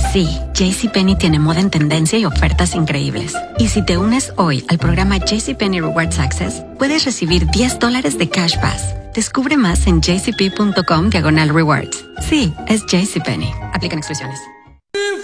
Sí, JCPenney tiene moda en tendencia y ofertas increíbles. Y si te unes hoy al programa JCPenney Rewards Access, puedes recibir $10 de Cash Pass. Descubre más en jcp.com/rewards. Sí, es JCPenney. Aplican exclusiones.